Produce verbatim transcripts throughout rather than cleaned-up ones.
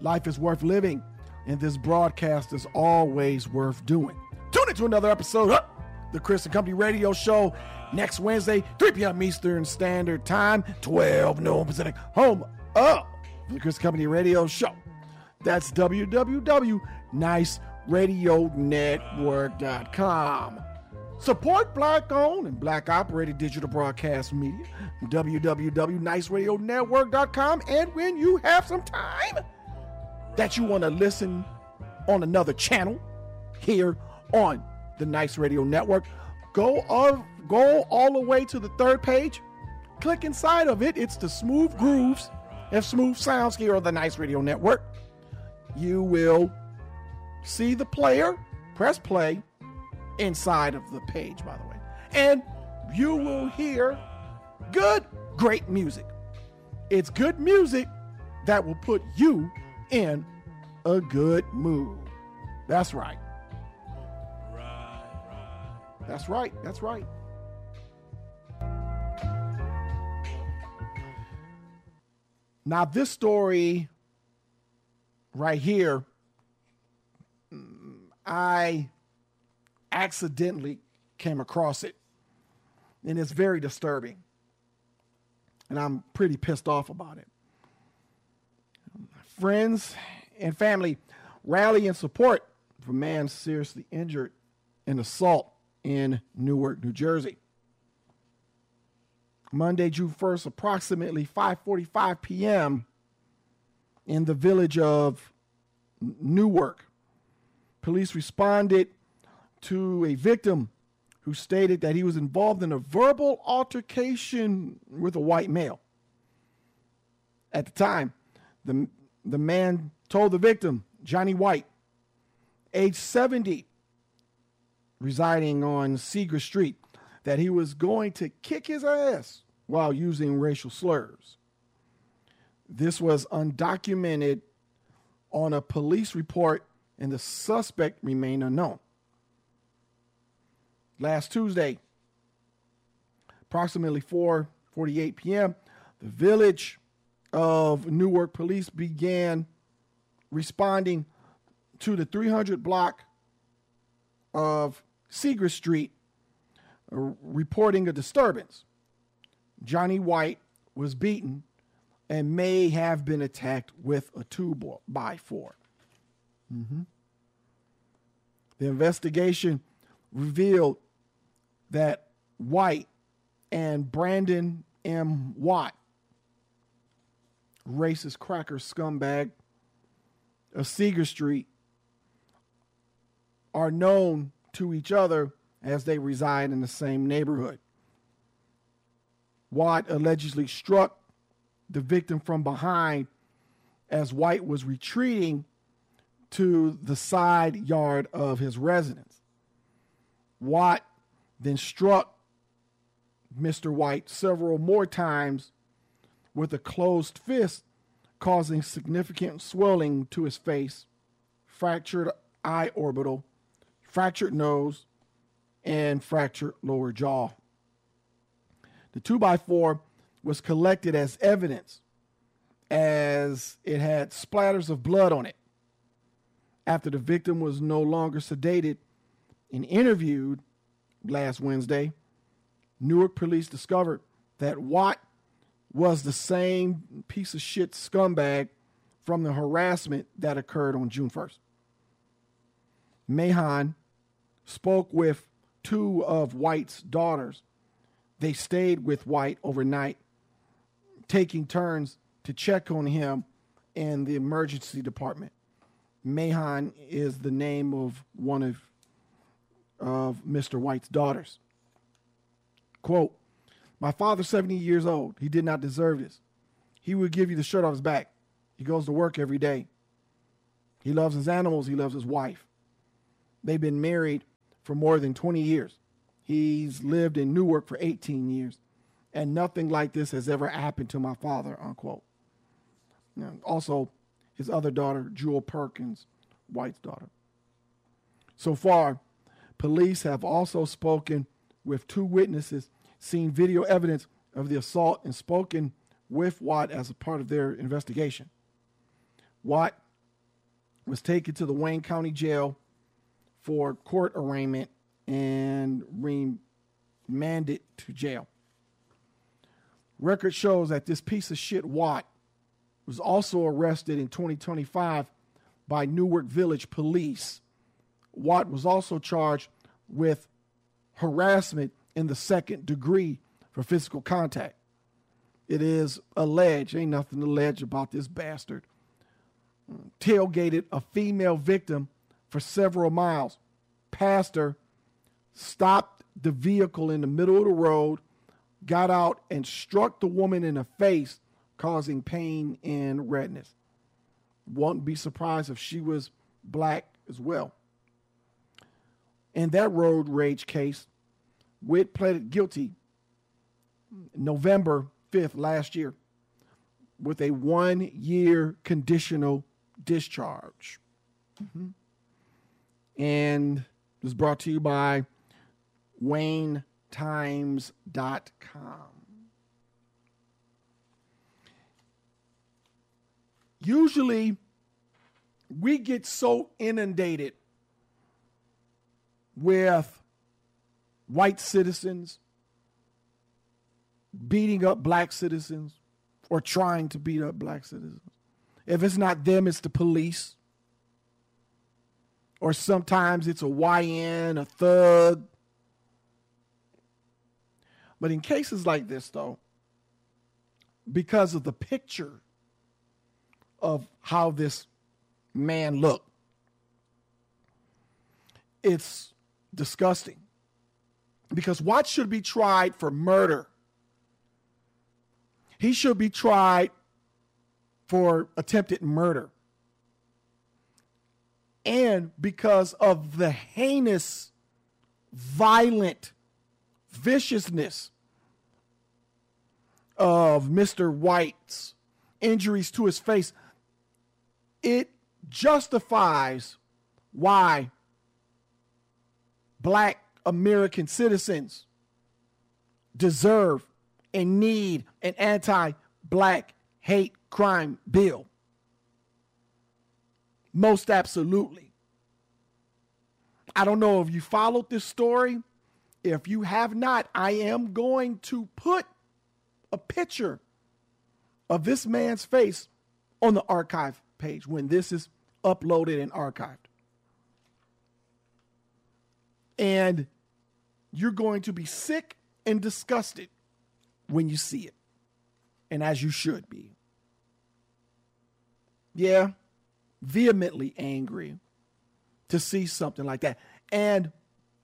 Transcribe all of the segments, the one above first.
Life is worth living, and this broadcast is always worth doing. Tune into another episode of the Chris and Company Radio Show next Wednesday, three p.m. Eastern Standard Time, twelve noon Pacific, home of the Chris and Company Radio Show. That's w w w dot nice radio network dot com. Support black-owned and black-operated digital broadcast media, w w w dot nice radio network dot com. And when you have some time that you want to listen on another channel here on the Nice Radio Network, go all, go all the way to the third page. Click inside of it. It's the Smooth Grooves and Smooth Sounds here on the Nice Radio Network. You will see the player. Press play inside of the page, by the way. And you will hear good, great music. It's good music that will put you in a good mood. That's right. That's right. That's right. Now, this story right here, I accidentally came across it, and it's very disturbing, and I'm pretty pissed off about it. Friends and family rally in support of a man seriously injured in assault in Newark, New Jersey. Monday, June first, approximately five forty-five p.m. in the village of Newark. Police responded to a victim who stated that he was involved in a verbal altercation with a white male. At the time, the, the man told the victim, Johnny White, age seventy, residing on Seeger Street, that he was going to kick his ass while using racial slurs. This was undocumented on a police report, and the suspect remained unknown. Last Tuesday, approximately four forty-eight p.m., the village of Newark police began responding to the three hundred block of Seeger Street, uh, reporting a disturbance. Johnny White was beaten and may have been attacked with a two by four. Mm-hmm. The investigation revealed that White and Brandon M. Watt, racist cracker scumbag of Seeger Street, are known to each other as they reside in the same neighborhood. Watt allegedly struck the victim from behind as White was retreating to the side yard of his residence. Watt then struck Mister White several more times with a closed fist, causing significant swelling to his face, fractured eye orbital, fractured nose, and fractured lower jaw. The two by four was collected as evidence, as it had splatters of blood on it. After the victim was no longer sedated and interviewed last Wednesday, Newark police discovered that Watt was the same piece of shit scumbag from the harassment that occurred on June first. Mahan spoke with two of White's daughters. They stayed with White overnight, taking turns to check on him in the emergency department. Mahan is the name of one of, of Mister White's daughters. Quote, "My father's seventy years old. He did not deserve this. He would give you the shirt off his back. He goes to work every day. He loves his animals. He loves his wife. They've been married for more than twenty years. He's lived in Newark for eighteen years, and nothing like this has ever happened to my father," unquote. Now, also, his other daughter, Jewel Perkins, White's daughter. So far, police have also spoken with two witnesses, seen video evidence of the assault, and spoken with Watt as a part of their investigation. Watt was taken to the Wayne County Jail for court arraignment and remanded to jail. Record shows that this piece of shit Watt was also arrested in twenty twenty-five by Newark Village Police. Watt was also charged with harassment in the second degree for physical contact. It is alleged, ain't nothing alleged about this bastard, tailgated a female victim for several miles, passed her, stopped the vehicle in the middle of the road, got out and struck the woman in the face, causing pain and redness. Won't be surprised if she was black as well. In that road rage case, Witt pleaded guilty November fifth last year with a one-year conditional discharge. Mm-hmm. And it was brought to you by Wayne Times dot com. Usually, we get so inundated with white citizens beating up black citizens or trying to beat up black citizens. If it's not them, it's the police. Or sometimes it's a Y N, a thug. But in cases like this, though, because of the picture of how this man looked, it's disgusting. Because Watts should be tried for murder. He should be tried for attempted murder. And because of the heinous, violent viciousness of Mister White's injuries to his face, it justifies why black American citizens deserve and need an anti-black hate crime bill. Most absolutely. I don't know if you followed this story. If you have not, I am going to put a picture of this man's face on the archive page when this is uploaded and archived. And you're going to be sick and disgusted when you see it. And as you should be. Yeah, vehemently angry to see something like that. And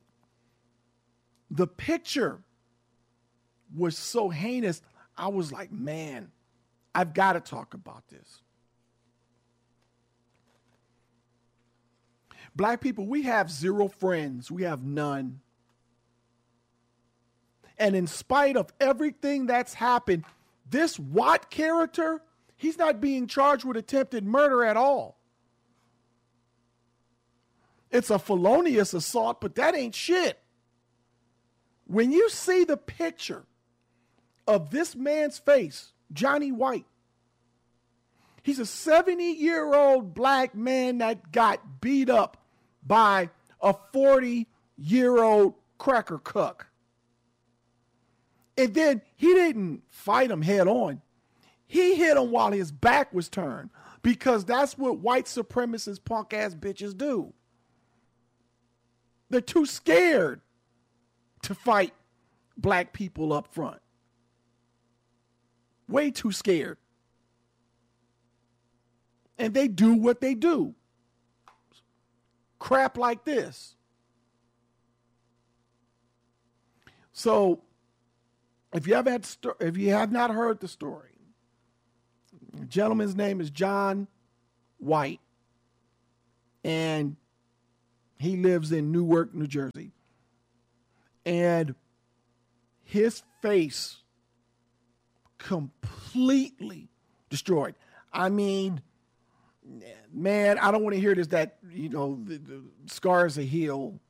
the picture was so heinous, I was like, man, I've got to talk about this. Black people, we have zero friends. We have none. And in spite of everything that's happened, this Watt character, he's not being charged with attempted murder at all. It's a felonious assault, but that ain't shit. When you see the picture of this man's face, Johnny White, he's a seventy-year-old black man that got beat up by a forty-year-old cracker cuck. And then he didn't fight him head on. He hit him while his back was turned because that's what white supremacist punk ass bitches do. They're too scared to fight black people up front. Way too scared. And they do what they do. Crap like this. So, if you haven't, sto- if you have not heard the story, the gentleman's name is John White, and he lives in Newark, New Jersey. And his face completely destroyed. I mean, man, I don't want to hear this, that, you know, the, the scars a heal.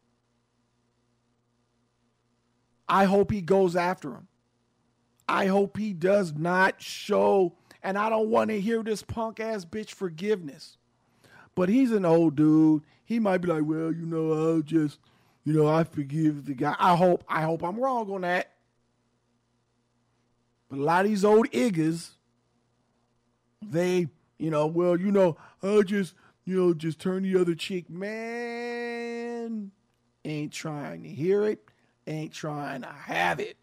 I hope he goes after him. I hope he does not show, and I don't want to hear this punk ass bitch forgiveness. But he's an old dude. He might be like, well, you know, I'll just, you know, I forgive the guy. I hope, I hope I'm wrong on that. But a lot of these old iggers, they, you know, well, you know, I'll just, you know, just turn the other cheek. Man, ain't trying to hear it, ain't trying to have it.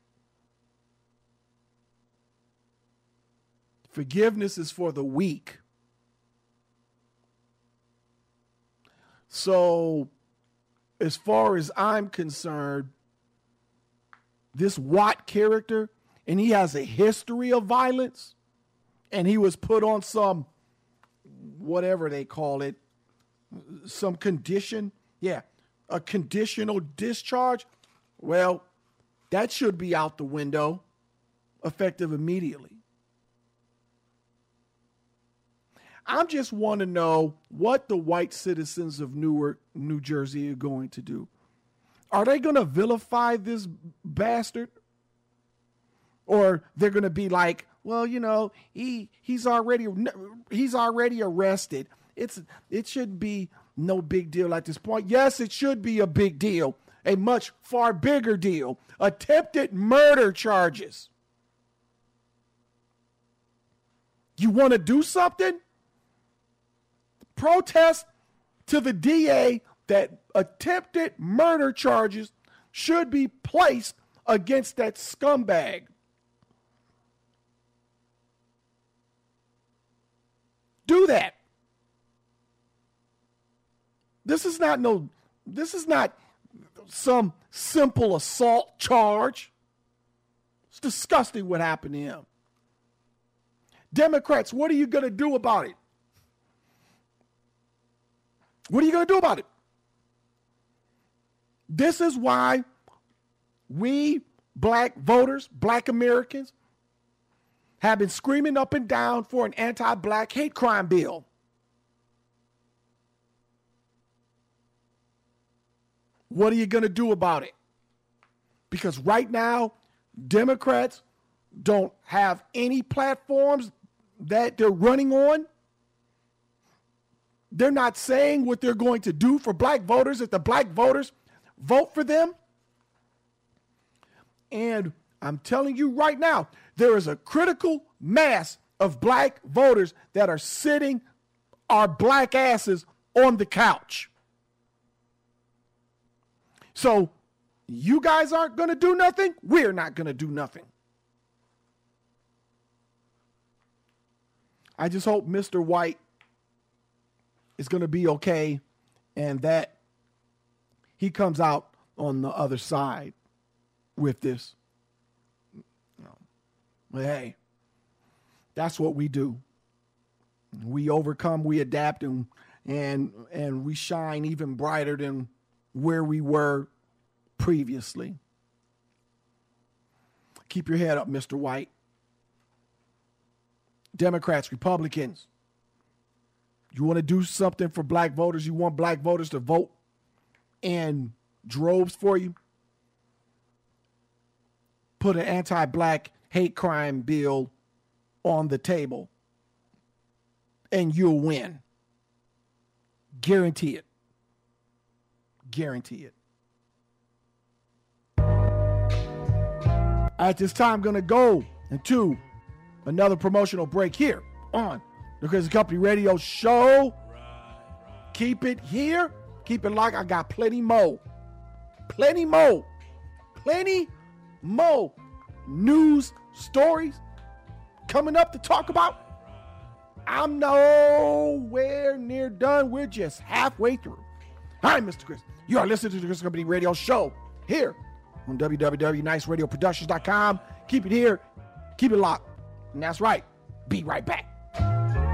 Forgiveness is for the weak. So, as far as I'm concerned, this Watt character, and he has a history of violence, and he was put on some, whatever they call it, some condition. Yeah, a conditional discharge. Well, that should be out the window, effective immediately. I just want to know what the white citizens of Newark, New Jersey are going to do. Are they going to vilify this bastard? Or they're going to be like, well, you know, he he's already he's already arrested. It's it should be no big deal at this point. Yes, it should be a big deal, a much far bigger deal. Attempted murder charges. You want to do something? Protest to the D A that attempted murder charges should be placed against that scumbag. Do that. This is not no, this is not some simple assault charge. It's disgusting what happened to him. Democrats, what are you going to do about it? What are you going to do about it? This is why we black voters, black Americans, have been screaming up and down for an anti-black hate crime bill. What are you going to do about it? Because right now, Democrats don't have any platforms that they're running on. They're not saying what they're going to do for black voters if the black voters vote for them. And I'm telling you right now, there is a critical mass of black voters that are sitting our black asses on the couch. So you guys aren't going to do nothing. We're not going to do nothing. I just hope Mister White is going to be okay and that he comes out on the other side with this. But hey, that's what we do. We overcome, we adapt, and and and we shine even brighter than where we were previously. Keep your head up, Mister White. Democrats, Republicans, you want to do something for black voters? You want black voters to vote in droves for you? Put an anti-black hate crime bill on the table and you'll win. Guarantee it. Guarantee it. At this time, I'm going to go into another promotional break here on the Chris and Company Radio Show. Keep it here. Keep it locked. I got plenty more. Plenty more. Plenty more news stories coming up to talk about. I'm nowhere near done. We're just halfway through. Hi, Mister Chris. You are listening to the Chris and Company Radio Show here on w w w dot nice radio productions dot com. Keep it here. Keep it locked. And that's right. Be right back.